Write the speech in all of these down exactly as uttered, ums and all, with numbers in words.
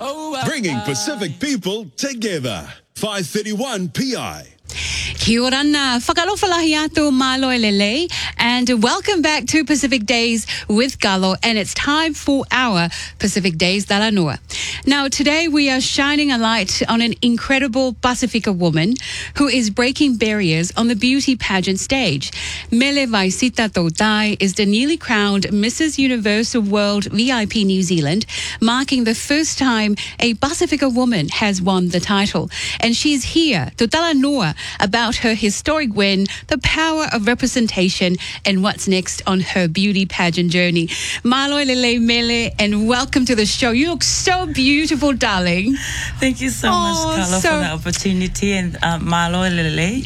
Bringing Pacific people together. five thirty-one P I. Kia ora na, whakalofalahi atu malo elele, and welcome back to Pacific Days with Galo, and it's time for our Pacific Days Dalanua. Now, today we are shining a light on an incredible Pasifika woman who is breaking barriers on the beauty pageant stage. Mele Vaisita Tautai is the newly crowned Missus Universal World V I P New Zealand, marking the first time a Pasifika woman has won the title. And she's here to Dalanua about her historic win, the power of representation, and what's next on her beauty pageant journey. Malo Lele Mele, and welcome to the show. You look so beautiful, darling. Thank you so Oh, much, Carla, so- for the opportunity, and uh, Malo Lele.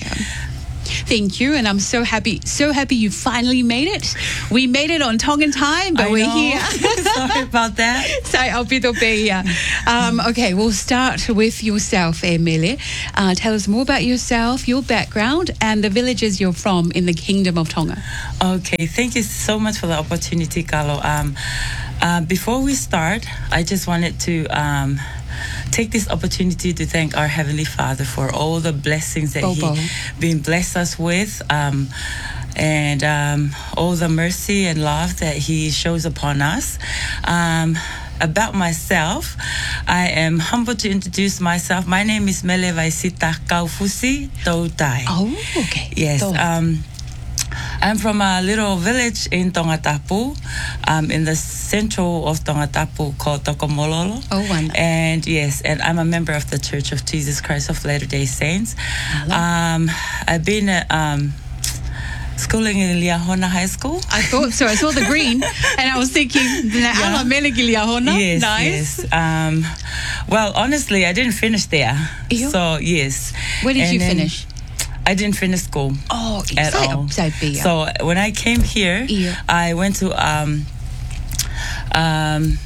Thank you, and I'm so happy, so happy you finally made it. We made it on Tongan time, but I we're know. here. Sorry about that. Sai Alpito Beia. Um, okay, we'll start with yourself, Emile. Uh, tell us more about yourself, your background, and the villages you're from in the Kingdom of Tonga. Okay, thank you so much for the opportunity, Carlo. Um, uh, before we start, I just wanted to um, take this opportunity to thank our Heavenly Father for all the blessings that Bobo. He been blessed us with. Um, and um, all the mercy and love that He shows upon us. Um, about myself, I am humbled to introduce myself. My name is Mele Vaisita Kaufusi Tautai. Oh, okay. Yes. So- Um, I'm from a little village in Tongatapu, um, in the central of Tongatapu called Tokomololo. Oh, wonderful. And yes, and I'm a member of the Church of Jesus Christ of Latter-day Saints. Um, I've been uh, um, schooling in Liahona High School. I thought so. I saw the green, and I was thinking, Yeah. Yes, Yes, yes. Um, well, honestly, I didn't finish there. Ew. So, yes. Where did And you then finish? I didn't finish school. Oh, At sai all. upside beia. So when I came here, Yeah. I went to um, um,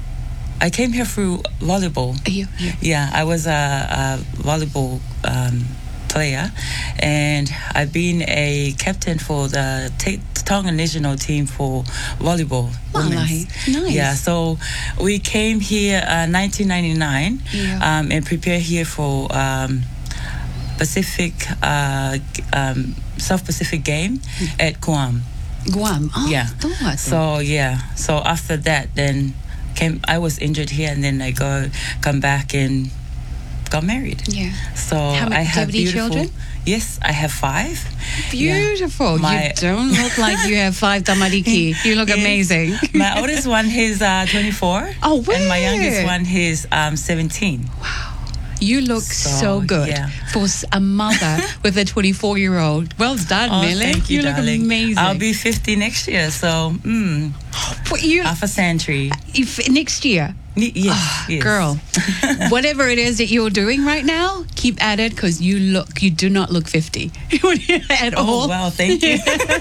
I came here through volleyball. Yeah, yeah. Yeah, I was a, a volleyball um, player, and I've been a captain for the T- Tonga national team for volleyball. Malahi. women's. Nice. Yeah, so we came here uh, nineteen ninety-nine Yeah. um, and prepared here for. Um, Pacific, uh, g- um, South Pacific game at Guam. Guam. Oh, Yeah. thought. So yeah. So after that, then came. I was injured here, and then I go come back and got married. Yeah. So How many- I do you have have any beautiful. children? Yes, I have five. Beautiful. My- You don't look like you have five tamariki. You look Yes. amazing. My oldest one is uh, twenty-four. Oh, And my where? youngest one is um, seventeen. You look so, So, good yeah. for s- a mother with a twenty-four-year-old. Well done, Oh, Millie. thank you, look darling. amazing. I'll be fifty next year, so mm, What you, half a century. if, next year, Ni- Yes, Ah, yes. girl, whatever it is that you're doing right now, keep at it because you look, you do not look fifty at Oh, all. wow, thank you.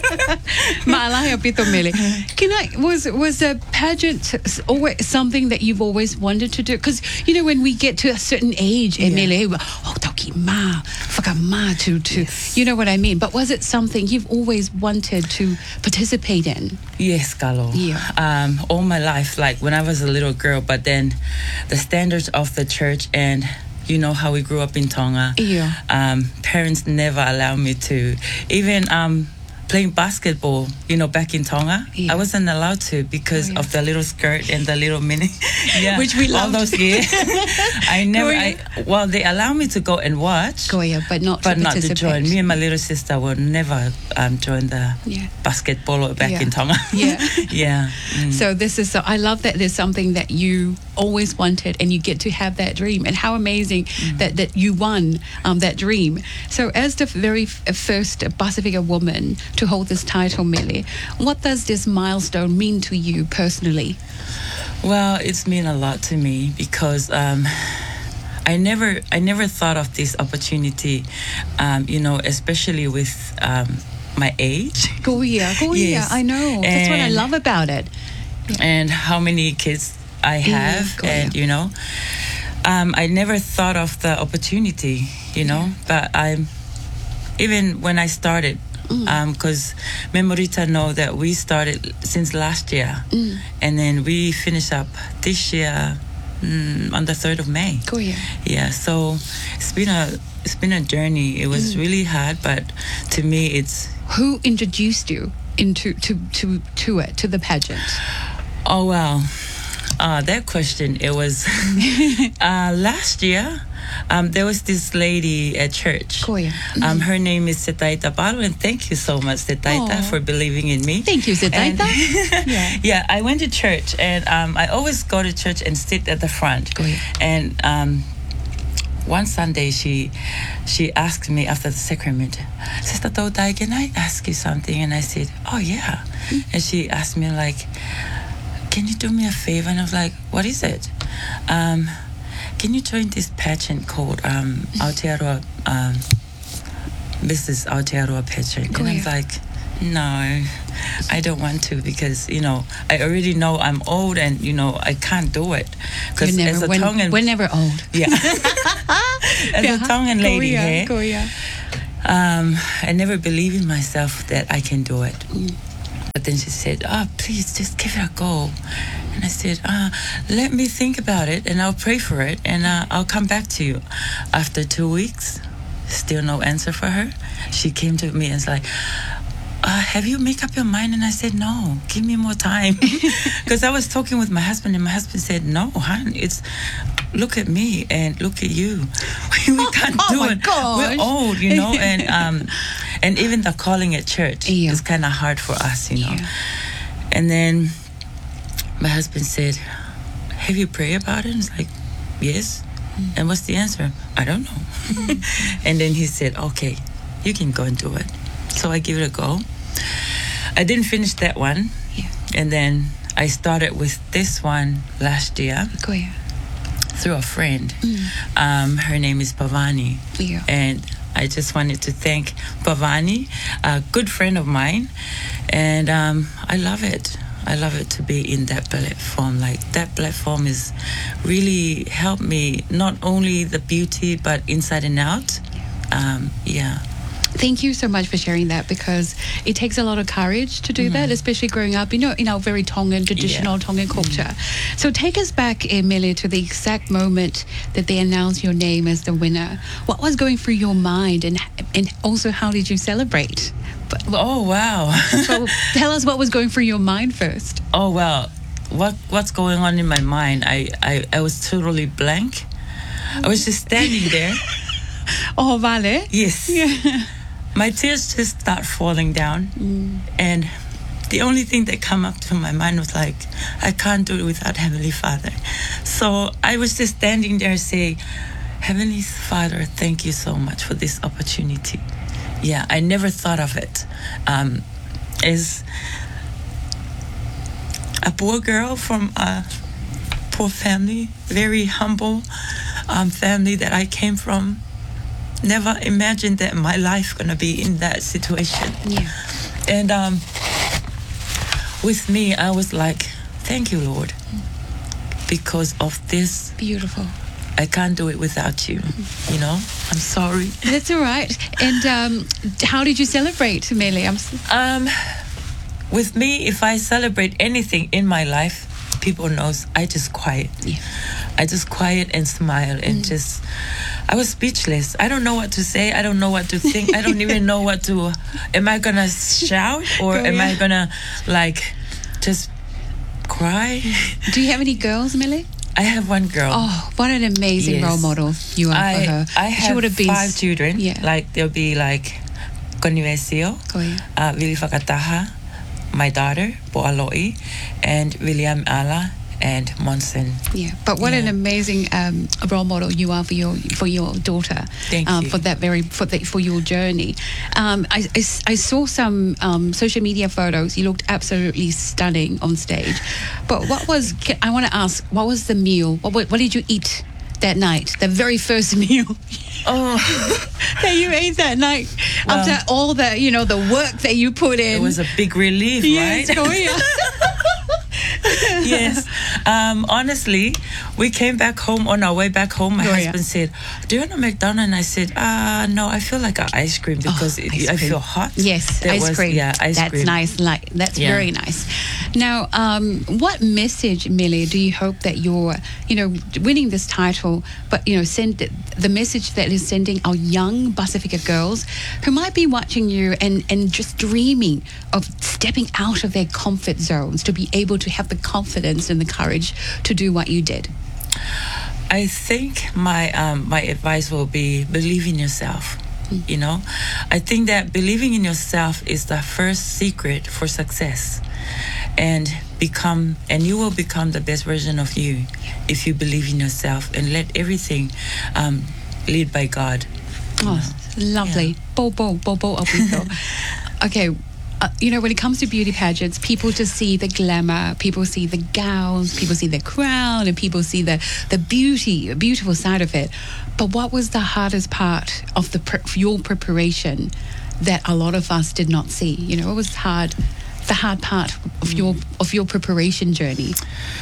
Maalahi apito Mele. Can I was was a pageant s- always something that you've always wanted to do? Because you know when we get to a certain age, yeah. Mele, oh toki ma, whaka ma to to, Yes. you know what I mean. But was it something you've always wanted to participate in? Yes, Carlo. Yeah. Um, all my life, like when I was a little girl, but then the standards of the church and you know how we grew up in Tonga. Yeah. Um, parents never allowed me to even um, playing basketball. You know, back in Tonga, Yeah. I wasn't allowed to because Oh, yeah. of the little skirt and the little mini. Yeah, Which we all loved. those years. I never. Goya. I, well, they allowed me to go and watch. Goya, but not But to not to participate. join. Me and my little sister will never um, join the Yeah. basketball back Yeah. in Tonga. Yeah. yeah. Mm. So this is, so I love that there's something that you always wanted and you get to have that dream, and how amazing that, that you won um, that dream. So as the very f- first Pasifika woman to hold this title, Millie, what does this milestone mean to you personally? Well, it's mean a lot to me because um, I never, I never thought of this opportunity. Um, you know, especially with um, my age Goya, Goya, Yes. I know. That's what I And- love about it. and how many kids I have, go and yeah. you know, um, I never thought of the opportunity. You know, but I'm even when I started. Because Mm. Memorita know that we started since last year, Mm. and then we finish up this year mm, on the third of May. Korea. Yeah, so it's been a it's been a journey. It was really hard, but to me, it's Who introduced you into to to to it to the pageant? oh well. Uh, that question, it was uh, last year. Um, there was this lady at church. Korea. Um, her name is Setaita Palu, and thank you so much, Setaita, Aw. for believing in me. Thank you, Setaita. And- Yeah. yeah, I went to church, and um, I always go to church and sit at the front. Korea. And um, one Sunday, she she asked me after the sacrament, Sister Todai, can I ask you something? And I said, oh yeah. And she asked me like, can you do me a favor? And I was like, what is it? Um, can you join this pageant called um, Aotearoa, um, Missus Aotearoa pageant? And I was Korea. like, no, I don't want to, because, you know, I already know I'm old and, you know, I can't do it. Because You're as never, a when- Tongan... we're never old. Yeah. As a Tongan lady, Korea, hey, Korea. um, I never believed in myself that I can do it. But then she said, oh, please, just give it a go. And I said, uh, let me think about it, and I'll pray for it, and uh, I'll come back to you. After two weeks, still no answer for her. She came to me and was like, uh, have you made up your mind? And I said, no, give me more time. Because I was talking with my husband, and my husband said, no, hon, it's, look at me and look at you. We can't Oh do my it. gosh. We're old, you know, and um, and even the calling at church Yeah. is kind of hard for us, you know. Yeah. And then my husband said, have you prayed about it? And it's like, yes. Mm. And what's the answer? I don't know. And then he said, okay, you can go and do it. So I give it a go. I didn't finish that one. Yeah. And then I started with this one last year Korea. through a friend. Um, her name is Pavani. Yeah. And I just wanted to thank Pavani, a good friend of mine. And um, I love it. I love it to be in that platform. Like, that platform is really helped me, not only the beauty, but inside and out. Um, yeah. Thank you so much for sharing that, because it takes a lot of courage to do that, especially growing up, you know, in our very Tongan, traditional Yeah. Tongan culture. So take us back, Emilia, to the exact moment that they announced your name as the winner. What was going through your mind, and and also how did you celebrate? But, Oh, wow. so tell us what was going through your mind first. Oh, well, what what's going on in my mind? I, I, I was totally blank. I was just standing there. Oh, vale. Yes. Yeah. My tears just start falling down. And the only thing that come up to my mind was like, I can't do it without Heavenly Father. So I was just standing there saying, Heavenly Father, thank you so much for this opportunity. Yeah, I never thought of it. Um, as a poor girl from a poor family, very humble um, family that I came from, never imagined that my life gonna be in that situation. Yeah. And um, with me, I was like, thank you, Lord. Because of this, Beautiful. I can't do it without you. You know, I'm sorry. That's all right. And um, how did you celebrate, Emilia? I'm s- Um, with me, if I celebrate anything in my life, people knows I just quiet. Yeah. I just quiet and smile and just, I was speechless. I don't know what to say. I don't know what to think. I don't even know what to, am I gonna shout or Go, am I yeah. gonna like just cry? Do you have any girls, Emilia? I have one girl. Oh, what an amazing Yes. role model you are I, for her. I She have would have been five s- children. Yeah. Like there'll be like Konivesio, Koia. uh, Vili Fakataha, my daughter, Po'aloi, and William Ala and Monson. Yeah, but what an Yeah. amazing um, role model you are for your for your daughter. Thank um, you. for that very for the, for your journey. Um, I, I s- I saw some um, social media photos. You looked absolutely stunning on stage. But what was ca- I want to ask? What was the meal? What, what what did you eat that night? The very first meal Oh, that you ate that night Well, after all the you know the work that you put in. it was a big relief, Yes, right? Koia. Yes. Um, honestly, we came back home. On our way back home, my Oh, yeah. husband said, "Do you want a McDonald's?" And I said, "Ah, uh, no. I feel like an ice cream because Oh, it, ice I cream. feel hot." Yes, That ice was- cream. Yeah, ice that's cream. nice. Like that's Yeah. very nice. Now, um, what message, Millie, do you hope that you're, you know, winning this title, but you know, send the message that is sending our young Pacifica girls who might be watching you and and just dreaming of stepping out of their comfort zones to be able to have the confidence and the courage to do what you did? I think my um, my advice will be believe in yourself. You know, I think that believing in yourself is the first secret for success, and become and you will become the best version of you if you believe in yourself and let everything um, lead by God. Oh, lovely. Bo, bo, bo, bo, apito. Okay. Uh, you know, when it comes to beauty pageants, people just see the glamour, people see the gowns, people see the crown, and people see the, the beauty, beautiful side of it. But what was the hardest part of the pre- your preparation that a lot of us did not see? You know, what was hard, the hard part of your of your preparation journey?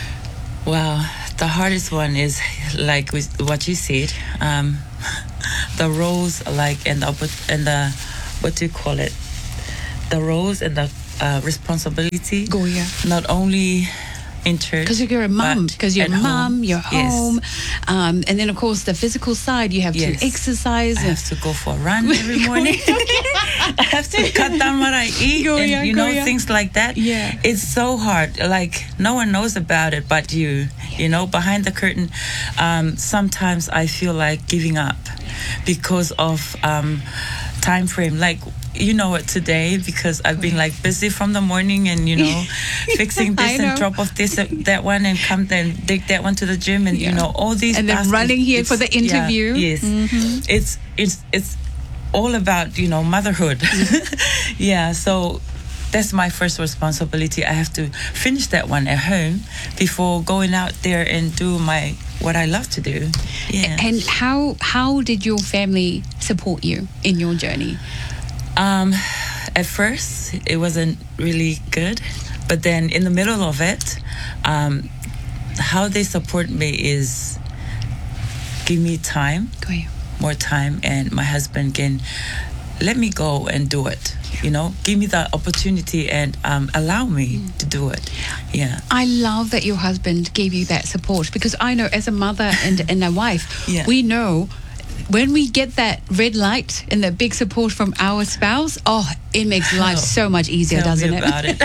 Well, the hardest one is like with what you said, um, the roles, like and the oppor- and the what do you call it? The roles and the uh, responsibility. Go, yeah. Not only in church, Because you're a mum, but because you're a at mum, home. you're Yes. home, um, and then of course the physical side, you have Yes. to exercise. I have to go for a run every morning. I have to cut down what I eat, Go, and yeah, you go, know yeah. things like that. Yeah. It's so hard. Like no one knows about it but you. You know, behind the curtain. Um, sometimes I feel like giving up because of um, time frame. Like. You know it today because I've been like busy from the morning and you know fixing I this know. and drop off this uh, that one and come then take that one to the gym and Yeah. you know all these And then tasks, running here it's- for the yeah, interview. yes, it's it's it's all about you know motherhood. Yeah, so that's my first responsibility. I have to finish that one at home before going out there and do my what I love to do. Yeah. And how how did your family support you in your journey? Um, at first, it wasn't really good, but then in the middle of it, um, how they support me is give me time, Go ahead. more time, and my husband can let me go and do it. You know, give me the opportunity and um, allow me to do it. Yeah. I love that your husband gave you that support because I know as a mother and, and a wife, Yeah. we know when we get that red light and that big support from our spouse, oh, it makes life Oh, so much easier, Tell doesn't me it? about it.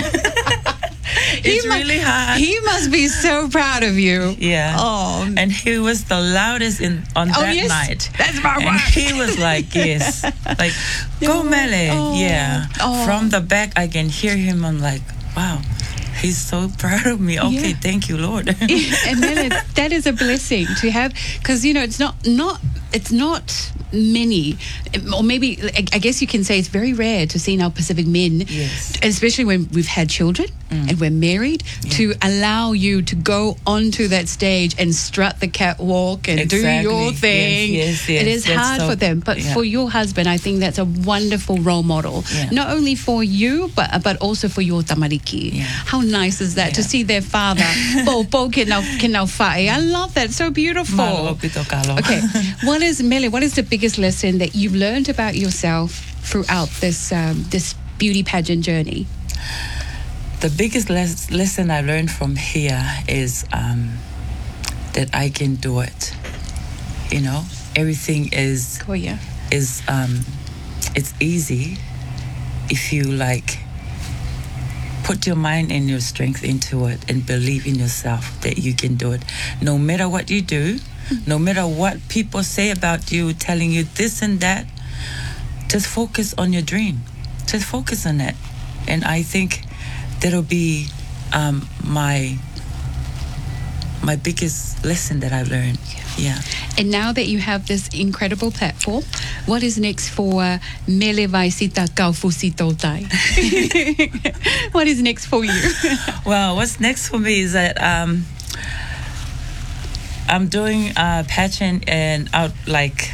He It's mu- really hard. He must be so proud of you. Yeah. Oh, And he was the loudest in on Oh, that yes. night. That's my And word. he was like, yes. Like, go Mele. Oh. Yeah. Oh. From the back I can hear him. I'm like, wow. He's so proud of me. Okay, Yeah. thank you, Lord. and then it, that is a blessing to have because you know it's not not it's not many or maybe I I guess you can say it's very rare to see now Pacific men, Yes. especially when we've had children and we're married, to allow you to go onto that stage and strut the catwalk and do Exactly. your Yes, thing. yes, yes. It is That's hard so- for them, but yeah. for your husband, I think that's a wonderful role model, Yeah. not only for you but but also for your tamariki. Yeah. How nice is that to Yeah. see their father? Bo bo can now can now fight. I love that. So beautiful. Malo, Pito Kalo. Okay, what is Mele? What is the biggest lesson that you've learned about yourself throughout this um, this beauty pageant journey? The biggest les- lesson I learned from here is um, that I can do it. You know, everything is Oh yeah. is um, it's easy if you like put your mind and your strength into it and believe in yourself that you can do it. No matter what you do, no matter what people say about you, telling you this and that, just focus on your dream. Just focus on it. And I think that'll be um, my my biggest lesson that I've learned. Yeah. And now that you have this incredible platform, what is next for uh, Mele Vaisita Kaufusitotai? What is next for you? Well, what's next for me is that um, I'm doing a pageant and out like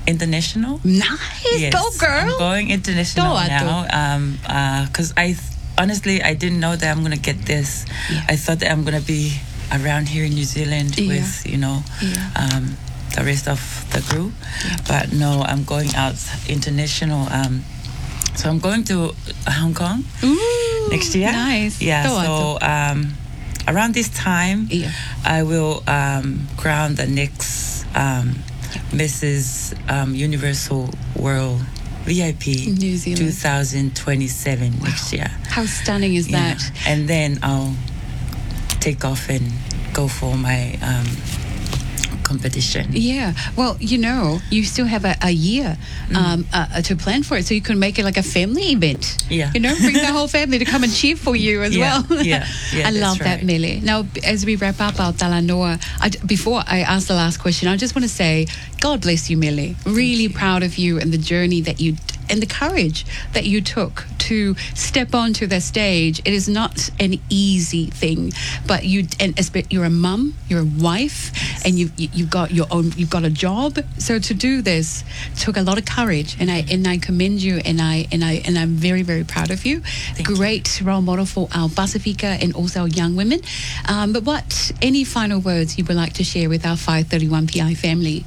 international. Nice, Yes, go girl. I'm going international Go, Atu. now. Um, uh, cause I th- honestly, I didn't know that I'm going to get this. Yeah. I thought that I'm going to be around here in New Zealand Yeah. with, you know, Yeah. um, the rest of the group. Yeah. But no, I'm going out international. Um, so I'm going to Hong Kong Ooh, next year. Nice. Yeah. So So um, around this time, Yeah. I will um, crown the next um, Missus Um, Universal World V I P New Zealand. two thousand twenty-seven next year. How stunning is Yeah. that? And then I'll take off and go for my um, competition. Yeah. Well, you know, you still have a, a year um, uh, to plan for it, so you can make it like a family event. Yeah. You know, bring the whole family to come and cheer for you as Yeah, well. yeah, yeah, I that's love that, right. Mele. Now, b- as we wrap up our Talanoa, I, before I ask the last question, I just want to say, God bless you, Mele. Really proud of you and the journey that you and the courage that you took to step onto the stage. It is not an easy thing, but you and espe- you're a mum, you're a wife, and you, you you've got your own, you've got a job. So to do this took a lot of courage, and I and I commend you, and I and I and I'm very very proud of you. Thank you. Great role model for our Pacifica and also our young women. Um, but what any final words you would like to share with our five thirty-one P I family?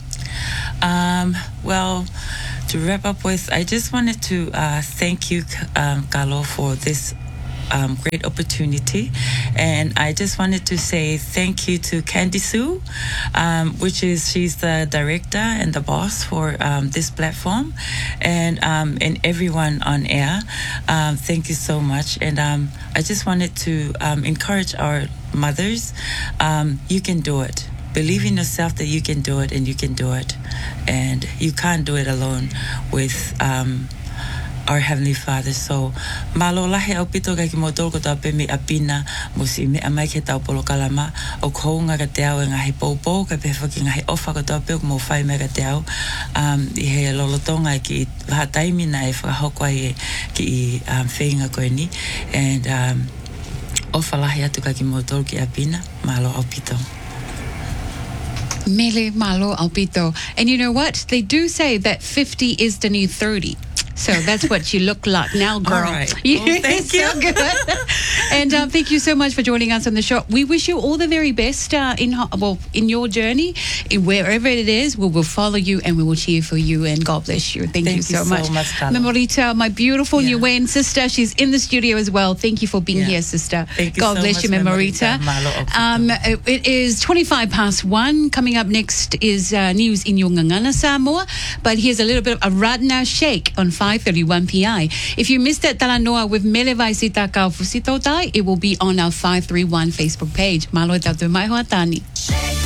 Um, well, to wrap up with, I just wanted to uh, thank you, um, Galo, for this um, great opportunity. And I just wanted to say thank you to Candy Sue, um, which is, she's the director and the boss for um, this platform, and um, and everyone on air. Um, thank you so much. And um, I just wanted to um, encourage our mothers. Um, you can do it. Believe in yourself that you can do it, and you can do it. And you can't do it alone with um, our Heavenly Father. So, malo lahe au pito ka ki mo tolko tau pe mi apina mo si me amai ke tau polo kalama o kounga ka te au e ngahi poupou ka pe whaki ngahi ofa ka tau pe mo whai me ka te au um, I he lolotonga ki waha taimina e whakahoko ai e ki I um, whenga koe ni. And um, ofa lahe atu ka ki mo tolko ki apina malo au pito. Mele malo alpito. And you know what? They do say that fifty is the new thirty. So that's what you look like now, girl. All right. Well, thank So you. good. And um, thank you so much for joining us on the show. We wish you all the very best uh, in ho- well in your journey, in wherever it is. We will follow you and we will cheer for you. And God bless you. Thank, Thank you so you so much, much, Carla. Memorita, my beautiful Yeah. Nguyen sister. She's in the studio as well. Thank you for being Yeah. here, sister. Thank you God so bless much, you, Memorita. Memorita. Malo o Um, it, it is twenty-five past one. Coming up next is uh, news in Yongangana, Samoa. But here's a little bit of a Radna Shake on five thirty-one P I. If you missed that Talanoa with Mele Vaisita Kaufusito Tai, it will be on our five three one Facebook page. Malo e tautu mai hoa tani.